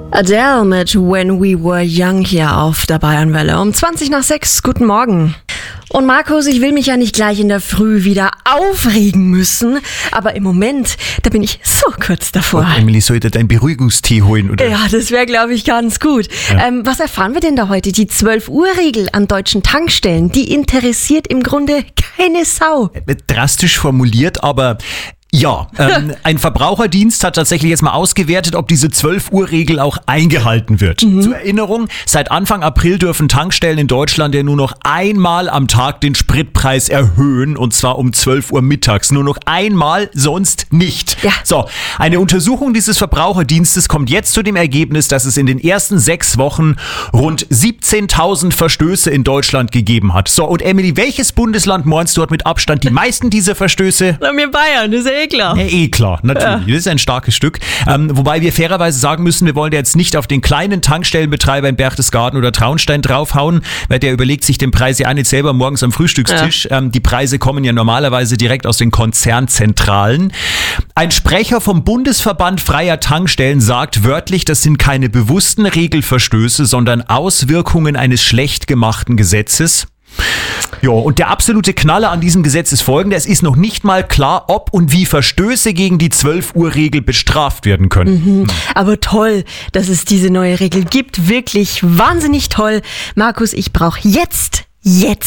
Adele mit When We Were Young hier auf der Bayernwelle um 20:20. Guten Morgen. Und Markus, ich will mich ja nicht gleich in der Früh wieder aufregen müssen, aber im Moment, da bin ich so kurz davor. Und Emily, sollte deinen Beruhigungstee holen, oder? Ja, das wäre, glaube ich, ganz gut. Ja. Was erfahren wir denn da heute? Die 12-Uhr-Regel an deutschen Tankstellen, die interessiert im Grunde keine Sau. Drastisch formuliert, aber... Ja, ein Verbraucherdienst hat tatsächlich jetzt mal ausgewertet, ob diese 12-Uhr-Regel auch eingehalten wird. Zur Erinnerung, seit Anfang April dürfen Tankstellen in Deutschland ja nur noch einmal am Tag den Spritpreis erhöhen, und zwar um 12 Uhr mittags. Nur noch einmal, sonst nicht. Ja. So, eine Untersuchung dieses Verbraucherdienstes kommt jetzt zu dem Ergebnis, dass es in den ersten 6 Wochen rund 17.000 Verstöße in Deutschland gegeben hat. So, und Emily, welches Bundesland meinst du hat mit Abstand die meisten dieser Verstöße? Na, mir Bayern, das ist ja klar. Ja, klar, natürlich. Das ist ein starkes Stück. Wobei wir fairerweise sagen müssen, wir wollen jetzt nicht auf den kleinen Tankstellenbetreiber in Berchtesgaden oder Traunstein draufhauen, weil der überlegt sich den Preis ja auch nicht selber morgens am Frühstückstisch. Ja. Die Preise kommen ja normalerweise direkt aus den Konzernzentralen. Ein Sprecher vom Bundesverband Freier Tankstellen sagt wörtlich, das sind keine bewussten Regelverstöße, sondern Auswirkungen eines schlecht gemachten Gesetzes. Ja, und der absolute Knaller an diesem Gesetz ist folgender: Es ist noch nicht mal klar, ob und wie Verstöße gegen die 12-Uhr-Regel bestraft werden können. Aber toll, dass es diese neue Regel gibt. Wirklich wahnsinnig toll. Markus, ich brauche jetzt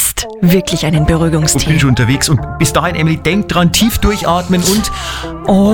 wirklich einen Ich bin Beruhigungstee. schon unterwegs und bis dahin, Emily, denk dran, tief durchatmen und...